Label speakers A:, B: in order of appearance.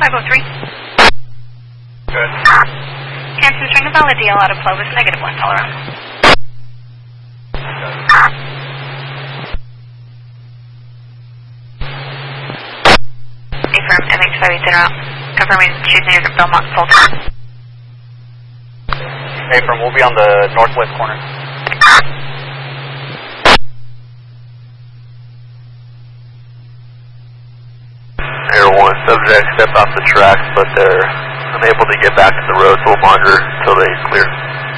A: 503.
B: Good.
A: Hanson, string of valid DL out of flow is -1, all around. Affirm, MH580 out. Confirming shoot near Belmont Fulton.
B: Affirm, we'll be on the northwest corner.
C: Air 1, subject stepped off the tracks, but they're unable to get back to the road, so we'll monitor until they clear.